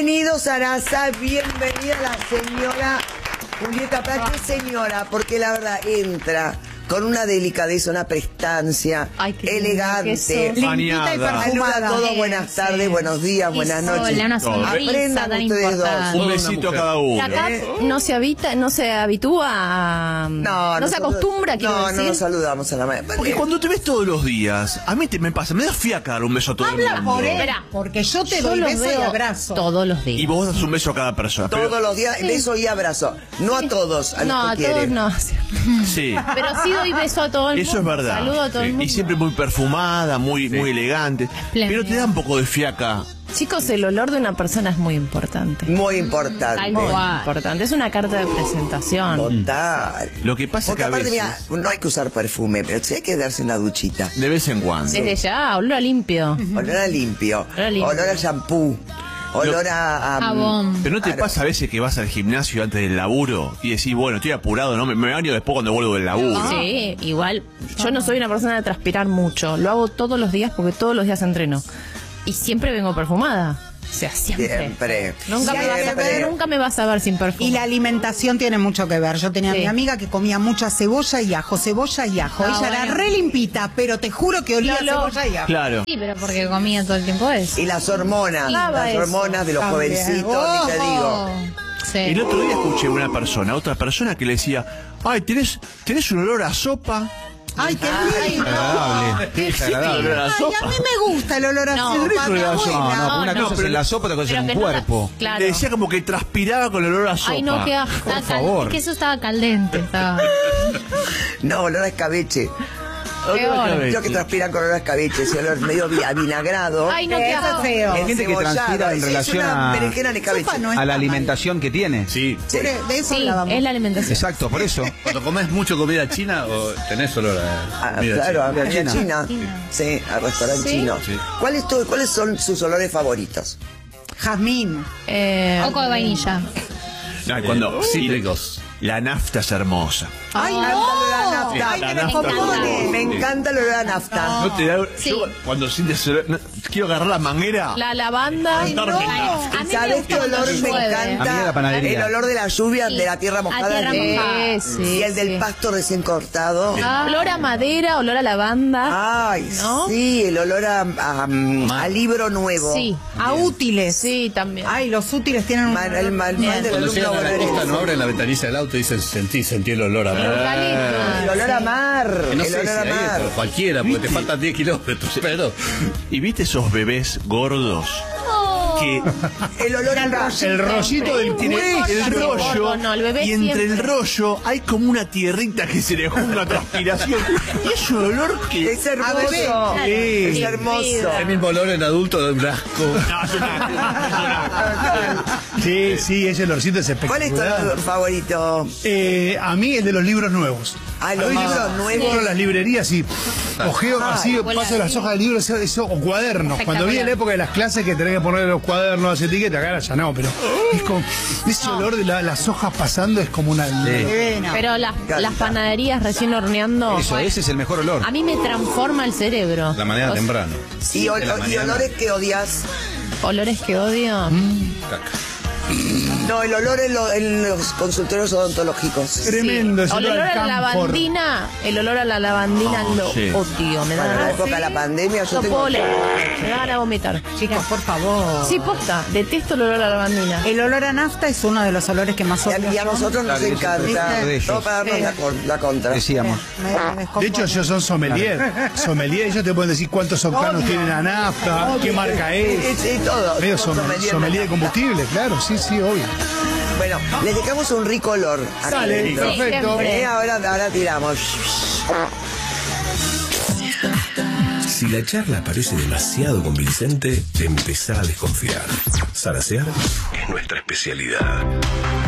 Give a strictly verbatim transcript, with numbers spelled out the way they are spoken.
Bienvenidos a Arasa, bienvenida la señora Julieta Prat. ¿Qué señora? Porque la verdad entra con una delicadeza, una prestancia, ay, qué elegante, limpita y perfumada. Saluda a todos, buenas tardes, sí. Buenos días, y buenas sola, noches. Una sonrisa, aprendan tan ustedes dos. Un besito a cada uno. Acá no se habita, no se habitúa a... No, no se acostumbra, quiero no, decir. No, no nos saludamos a la madre. Porque cuando te ves todos los días, a mí te me pasa, me da fiaca dar un beso a todo el Habla mundo. por él, Espera, porque yo te yo doy los beso y veo abrazo. todos los días. Y vos das un beso a cada persona. Todos pero, los días, beso y abrazo. No a todos, a no, los a que todos quieren. no. sí. Pero sí doy beso a todo el mundo. Eso es verdad. Saludo a todo el Sí. mundo. Y siempre muy perfumada, muy, Sí. muy elegante. Pero te da un poco de fiaca. Chicos, el olor de una persona es muy importante. Muy importante. Muy importante. Es una carta de presentación. Total. Lo que pasa Porque que a aparte, veces, mira, no hay que usar perfume, pero sí hay que darse una duchita. de vez en cuando. Desde ya, olor a limpio. Olor a limpio, Olor a limpio. olor a shampoo, olor a... a Jabón. Pero no te Claro. pasa a veces que vas al gimnasio antes del laburo y decís, bueno, estoy apurado, no me, me baño después cuando vuelvo del laburo. Sí, igual. Yo no soy una persona de transpirar mucho. Lo hago todos los días porque todos los días entreno. Y siempre vengo perfumada. O sea, siempre. Siempre. Nunca, me vas a Siempre. ver, nunca me vas a ver sin perfume. Y la alimentación tiene mucho que ver. Yo tenía Sí. a mi amiga que comía mucha cebolla y ajo, cebolla y ajo. Ah, Ella bueno. era re limpita, pero te juro que olía No, no. cebolla y ajo. Claro. Sí, pero porque comía todo el tiempo eso. Y las hormonas, Ah, va las eso. hormonas de los También. jovencitos, ni te digo. Oh. Sí. El otro día escuché a una persona, a otra persona que le decía, ay, ¿tenés, tenés un olor a sopa? Ay, qué Ay, lindo. Agradable, sí, es agradable. Olor a Ay, sopa. a mí me gusta el olor a No, sopa. rico el olor a está sopa. buena. No, no, una No, cosa pero- es la sopa, otra cosa pero es que un no la- cuerpo. Claro. Le decía como que transpiraba con el olor a sopa. Ay, no, qué asco. Estaba cal- favor. Es que eso estaba caliente. Estaba. No, olor a escabeche. Peor. Yo que transpiran con olor a escabeche, ese olor medio vi- avinagrado. Ay, no, qué Eso es asco. feo. Hay gente que Encebollado. transpira en Es- relación es una a- berenjena en escabeche. Sopa no es A la tan alimentación que tiene. Sí. Sí. De eso Sí, hablábamos. es la alimentación. Exacto, por eso. Cuando comes mucho comida china o tenés olor a Ah, comida claro, a china. comida China. china. Sí, al restaurante Sí. chino. Sí. ¿Cuáles, tu- ¿Cuáles son sus olores favoritos? Jazmín. Eh, Coco de vainilla. No, y cuando Cítricos. la nafta es hermosa. Ay, Me encanta el olor a no. nafta. Ay, La me nafta descompone. Me encanta el olor a nafta. No te da, Sí. yo cuando sientes olor- no, quiero agarrar la manguera. la lavanda. Ay, no. A mí me ¿Sabes gusta qué olor cuando me llueve. A mí de encanta? la panadería. El olor de la lluvia, Sí. de la tierra A mojada. tierra Sí. mojada. Sí, Y el del sí. pasto recién cortado. Ah, olor a madera, olor a lavanda. Ay, ¿No? sí, el olor a, a, a libro nuevo. Sí. A útiles. Sí, también. Ay, los útiles tienen un... Man- el manual del Cuando alumno llegan a la olores. costa no abren la ventanilla del auto y dicen sentí, sentí el olor a mar. Eucalipto. El olor a mar. Que no el sé olor si a ahí es mar. por cualquiera, porque te faltan diez kilómetros, pero... ¿Y viste esos bebés gordos? Que El olor al rollo. el rollito del tiene el Siempre rollo gordo, no, el bebé y entre el siempre. rollo hay como una tierrita que se le junta una transpiración y es un olor que Es hermoso. bebé. Es Sí. hermoso. El mismo olor en adulto de un asco. No, es una- Sí, sí, ese olorcito es ¿Cuál es tu espectacular. olor favorito? Eh, a mí el de los libros nuevos. Ah, los A veces libros nuevos. entro a las librerías y ojeo Ay, así, huele paso a las hojas de libros eso, eso, o cuadernos. Cuando viene la época de las clases que tenés que poner los cuadernos, las etiquetas, acá ya no, pero es como, ese olor de la- las hojas pasando es como una... Bueno. Pero las, las panaderías recién horneando. Eso, ese es el mejor olor. A mí me transforma el cerebro. La mañana O sea, temprano. Y, ol- de la y mañana. olores que odias. Olores que odio. Caca. No, el olor en, lo- en los consultorios odontológicos. Tremendo ese O el olor olor al a la camphor. lavandina, el olor a la lavandina lo sí. odio, me da Bueno, en la ganas. época de la pandemia yo No tengo... puedo leer, me da ganas de vomitar. Chicos, por favor. Sí, posta, detesto el olor a la lavandina. El olor a nafta es uno de los olores que más Y odio. a, y a yo. nosotros nos Claro, encanta. de ellos. Todo para darnos la, con- la contra. Decíamos. Me- me descompone. De hecho, ellos son sommelier. Sommelier, ellos te pueden decir cuántos octanos Obvio. tienen a nafta, Obvio. qué marca Sí, es. sí, todo. Medio Somos som- sommelier sommelier de nafta. combustible, claro, sí, sí, obvio. Bueno, les dejamos un rico olor. aquí Sale, dentro. perfecto. siempre. Eh, ahora, ahora tiramos. Si la charla parece demasiado convincente, empezá a desconfiar. Zarasear es nuestra especialidad.